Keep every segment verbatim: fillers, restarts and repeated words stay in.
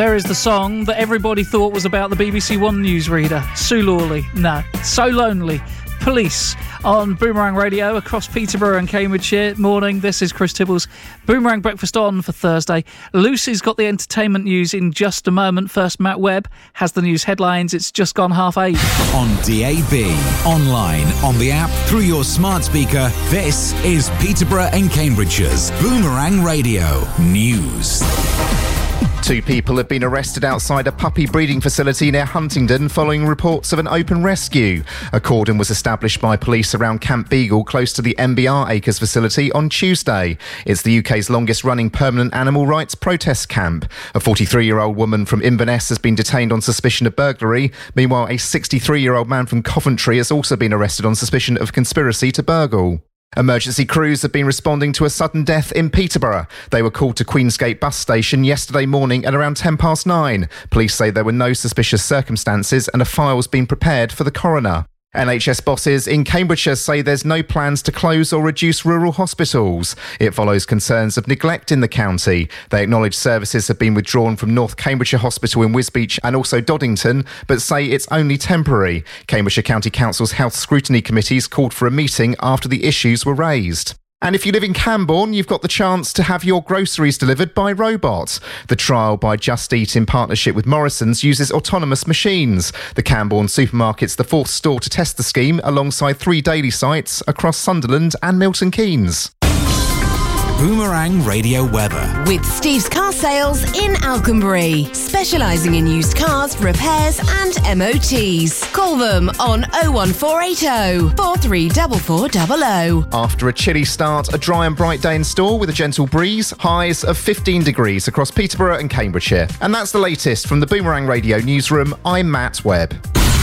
There is the song that everybody thought was about the B B C One newsreader, Sue Lawley. No, So Lonely. Police on Boomerang Radio across Peterborough and Cambridgeshire. Morning, this is Chris Tibbles. Boomerang Breakfast on for Thursday. Lucy's got the entertainment news in just a moment. First, Matt Webb has the news headlines. It's just gone half eight. On D A B, online, on the app, through your smart speaker, this is Peterborough and Cambridgeshire's Boomerang Radio News. Two people have been arrested outside a puppy breeding facility near Huntingdon following reports of an open rescue. A cordon was established by police around Camp Beagle, close to the M B R Acres facility, on Tuesday. It's the U K's longest-running permanent animal rights protest camp. A forty-three-year-old woman from Inverness has been detained on suspicion of burglary. Meanwhile, a sixty-three-year-old man from Coventry has also been arrested on suspicion of conspiracy to burgle. Emergency crews have been responding to a sudden death in Peterborough. They were called to Queensgate bus station yesterday morning at around ten past nine. Police say there were no suspicious circumstances and a file's been prepared for the coroner. N H S bosses in Cambridgeshire say there's no plans to close or reduce rural hospitals. It follows concerns of neglect in the county. They acknowledge services have been withdrawn from North Cambridgeshire Hospital in Wisbech and also Doddington, but say it's only temporary. Cambridgeshire County Council's Health Scrutiny Committees called for a meeting after the issues were raised. And if you live in Camborne, you've got the chance to have your groceries delivered by robot. The trial by Just Eat in partnership with Morrison's uses autonomous machines. The Camborne supermarket's the fourth store to test the scheme alongside three daily sites across Sunderland and Milton Keynes. Boomerang Radio weather. With Steve's Car Sales in Alconbury, specialising in used cars, repairs and M O Ts. Call them on oh one four eight oh, four three four four double oh. After a chilly start, a dry and bright day in store with a gentle breeze, highs of fifteen degrees across Peterborough and Cambridgeshire. And that's the latest from the Boomerang Radio newsroom. I'm Matt Webb.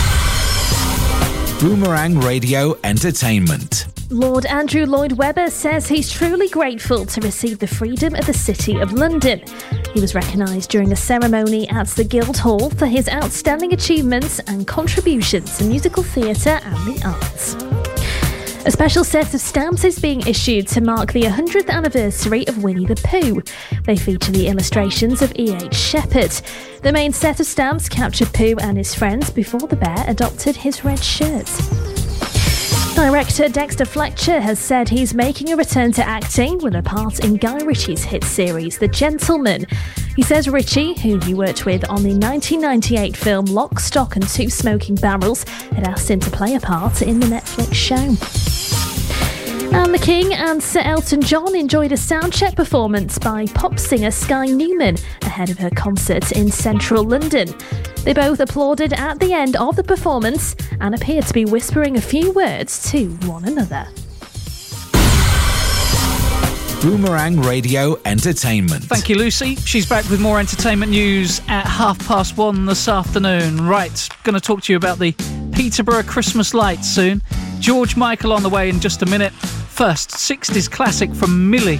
Boomerang Radio Entertainment. Lord Andrew Lloyd Webber says he's truly grateful to receive the freedom of the City of London. He was recognised during a ceremony at the Guildhall for his outstanding achievements and contributions to musical theatre and the arts. A special set of stamps is being issued to mark the one hundredth anniversary of Winnie the Pooh. They feature the illustrations of E H Shepherd. The main set of stamps captured Pooh and his friends before the bear adopted his red shirt. Director Dexter Fletcher has said he's making a return to acting with a part in Guy Ritchie's hit series The Gentleman. He says Ritchie, who he worked with on the nineteen ninety-eight film Lock, Stock and Two Smoking Barrels, had asked him to play a part in the Netflix show. And the King and Sir Elton John enjoyed a soundcheck performance by pop singer Sky Newman ahead of her concert in central London. They both applauded at the end of the performance and appeared to be whispering a few words to one another. Boomerang Radio Entertainment. Thank you, Lucy. She's back with more entertainment news at half past one this afternoon. Right, going to talk to you about the Peterborough Christmas lights soon. George Michael on the way in just a minute. First, sixties classic from Millie